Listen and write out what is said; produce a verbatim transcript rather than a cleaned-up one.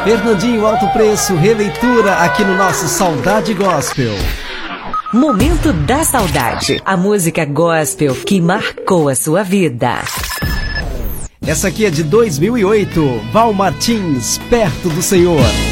Fernandinho Alto Preço, releitura aqui no nosso Saudade Gospel. Momento da Saudade, a música gospel que marcou a sua vida. Essa aqui é de dois mil e oito, Val Martins, Perto do Senhor.